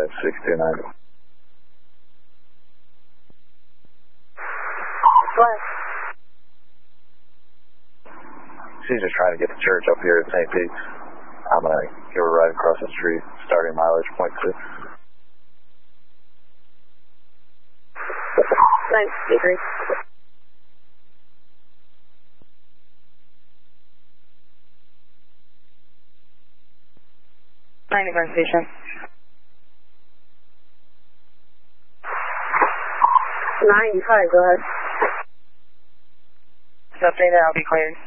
5629. What? She's just trying to get to church up here at St. Pete's. I'm going to give her right across the street, starting mileage, .2. Thanks, agree. Grand Station. 95, go ahead. Update, I'll be cleared.